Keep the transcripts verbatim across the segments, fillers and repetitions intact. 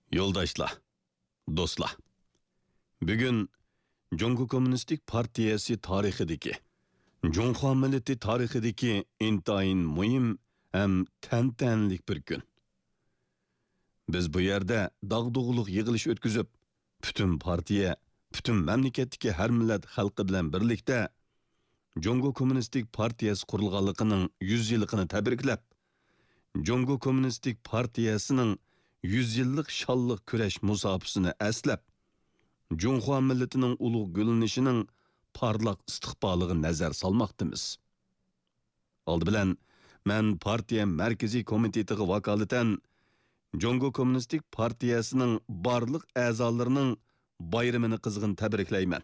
Yo'ldoshlar, do'stlar. Bugun Jungo Kommunistik Partiyasi tarixidagi, Junxo millati tarixidagi intayin muhim ham tantanlik bir kun. Biz bu yerda dag'dug'liq yig'ilish o'tkazib, butun partiya, butun mamlakatdagi har millat xalqi bilan birlikda Jungo Kommunistik Partiyasi qurilganligining yuz yilligini tabriklab, Jungo Kommunistik Partiyasining yuz yillik şalliq kurash musofasini aslab, Junxo millatining ulug' gullanishinin parlaq istiqboliga nazar solmoqdamiz. Oldi bilan men partiya markaziy komitetiga vakolatan Jungo Kommunistik Partiyasining barliq a'zolarining bayramini qizg'in tabriklayman.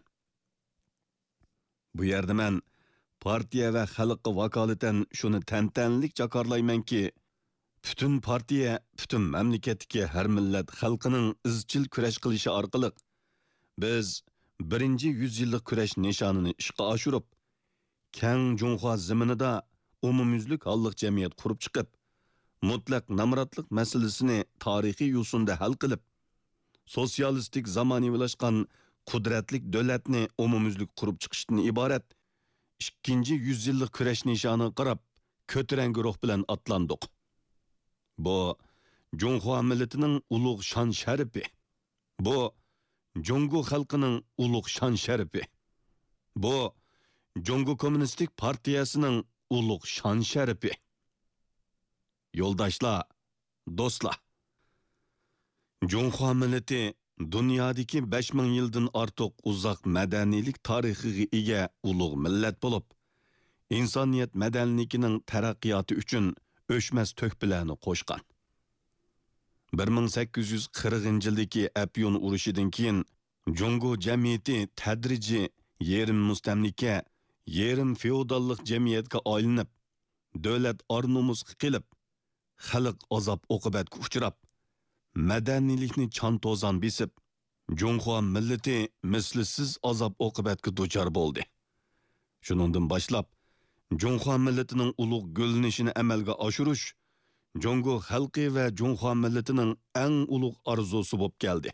Bu yerda men partiya va xalqqa vakolatan shuni tantanlik jakorlaymanki, bütün partiya, bütün mamlakatdagi har millat xalqining izchil kurash qilishi orqali biz birinchi yuz yillik kurash nishonini ishga oshirib, keng Junxo zaminida umumyuzlik holliq jamiyat qurib chiqib, mutlaq namratlik masalasini tarixiy yo'sinda hal qilib, sotsialistik zamonaviylashgan qudratlik davlatni umumyuzlik qurib chiqishdan iborat ikkinchi yuz yillik kurash nishoniga qarab ko'tarangi ruh bilan atlandik. Bu Junxo millatining ulug' shon sharifi. Bu Jungo xalqining ulug' shon sharifi. Bu Jungo Kommunistik Partiyasining ulug' shon sharifi. Yo'ldoshlar, do'stlar. Junxo millati dunyodagi besh ming yildan ortiq uzoq madaniylik tarixiga ega ulug' millat bo'lib, insoniyat madaniyatining taraqqiyoti uchun o'chmas to'kpilarni qo'shgan. bir ming sakkiz yuz qirqinchi yildagi Apyun urushidan keyin Jungo jamiyati tadrijiy yerim mustamlika, yerim feodallik jamiyatga aylanib, davlat or-nomus qilib, xalq azob oqibatga uchrab, madaniylikni chantozan besib, Junxo millati mislsiz azob oqibatga duchor bo'ldi. Shuningdan boshlab Junxo millatining ulug' gullanishini amalga oshirish Jungo xalqi va Junxo millatining eng ulug' orzusi bo'lib keldi.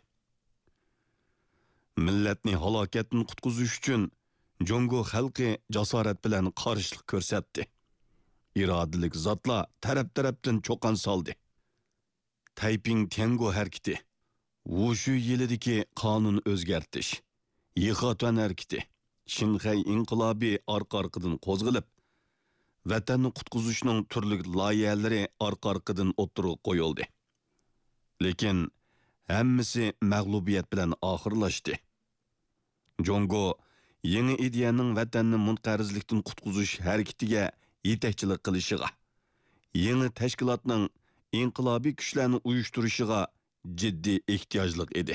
Millatni halokatdan qutqizish uchun Jungo xalqi jasorat bilan qarshilik ko'rsatdi. Irodalik zotlar taraf-tarafdan cho'qon soldi. Taiping Tengo harakati, Wushu yilidagi qonun o'zgartish, Yixotuan harakati, Shinxay inqilobi orqa-orqadan qo'zg'alib, vatanni qutqizishning turli loyihalari orqa-orqadan o'ttirib qo'yildi. Lekin hammasi mag'lubiyat bilan oxirlashdi. Jungo yangi ideyaning vatanni munqarizlikdan qutqizish harakatiga yetakchilik qilishiga, yangi tashkilotning inqilobiy kuchlarni uyushtirishiga jiddiy ehtiyojliq edi.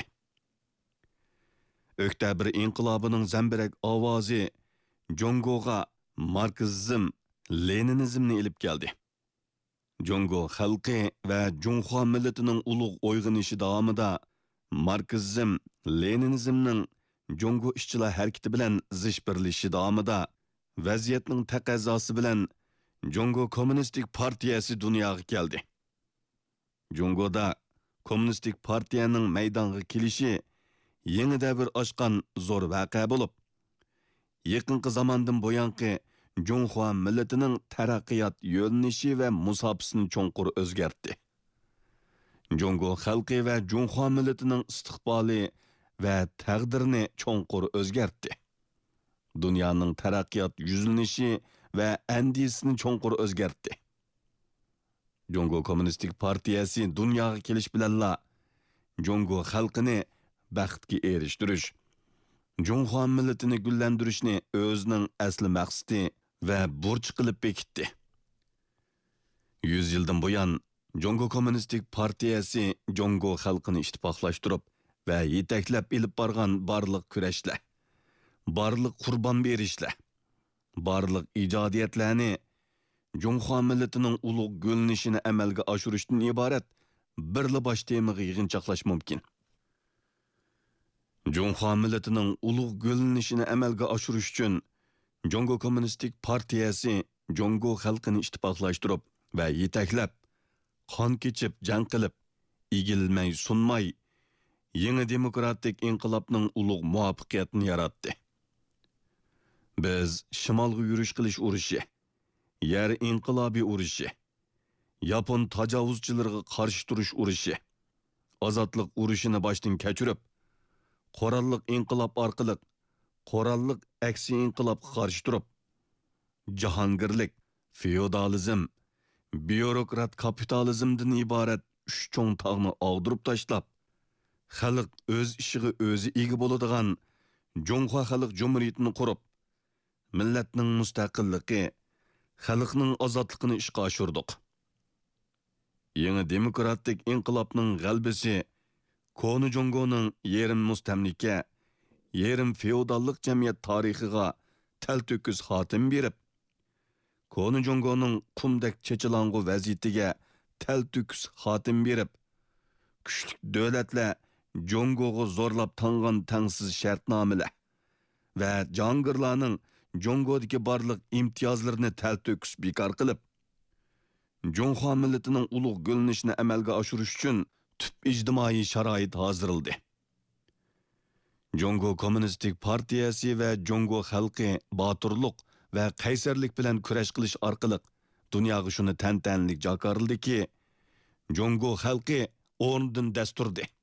Oktyabr inqilobining zambirak ovozi Jungoga marksizm, leninizmni ilib keldi. Jungo xalqi va Junxo millatining ulug' uyg'onishi davomida marksizm, leninizmning Jungo ishchilar harakati bilan zish birlashishi davomida vaziyatning taqozosi bilan Jungo Kommunistik Partiyasi dunyoga keldi. Jungoda Kommunistik Partiyaning maydonga kelishi yangi davr ochgan zo'r voqea bo'lib, yaqinqi zamondan buyanqi Junxo millatining taraqqiyot yo'linishi va musofasini cho'nqur o'zgartdi. Jungo xalqi va Junxo millatining istiqboli va taqdirini cho'nqur o'zgartdi. Dunyoning taraqqiyot yuzlanishi va andisini cho'nqur o'zgartdi. Jungo Kommunistik Partiyasi dunyoga kelish bilanla Jungo xalqini baxtga erishtirish, Junxo millatini gullantirishni o'zining asli maqsadi va burch qilib bekitdi. yuz yildan buyon Jungo Kommunistik Partiyasi Jungo xalqini ittifoqlashtirib va yetaklab ilib borgan barliq kurashlar, barliq qurbon berishlar, barliq ijodiyatlarni Junxo millatining ulug' gullanishini amalga oshirishdan iborat birli bosh temaga yig'inchoqlash mumkin. Junxo millatining ulug' gullanishini amalga oshirish uchun Jungo Kommunistik Partiyasi Jungo xalqini ittifoqlashtirib va yetaklab, qon kechib, jang qilib, egilmay, sunmay, yangi demokratik inqilobning ulug' muvaffaqiyatini yaratdi. Biz shimolga yurish qilish urushi, yer inqilobiy urushi, Yapon tajovuzchilariga qarshi turish urushi, ozodlik urushini boshdan kechirib, qurolliq inqilob orqali qurolliq aksi inqilobga qarshi turib, jahongirlik, feodalizm, byurokrat kapitalizmdan iborat uch cho'ng tog'ni og'dirib tashlab, xalq o'z ishiga o'zi ega bo'ladigan Jonghua Xalq Jumhuriyatini qurib, millatning mustaqilligi, xalqning ozodligini ishga oshirdik. Yangi demokratik inqilobning g'albisi Koni Jongoning yerim mustamlika, yerim feodallik jamiyat tarixiga talto'kis xotim berib, Koni Jongoning qumdak chechilangu vaziyatiga talto'kis xotim berib, kuchli davlatlar Jongoga zo'rlab tangan tangsiz shartnomalar va jangirlarning Jongodagi barliq imtiyozlarini talto'kis bekor qilib, Jonghua millatining ulug' gullanishini amalga oshirish uchun tüp ijtimoiy sharoit hozirldi. Jongo Kommunistik partiyasi va Jongo xalqi boturlik va qaysarlik bilan kurash qilish orqali dunyoga shuni tantanlik jakorildiki, Jongo xalqi o'rnidan dasturdi.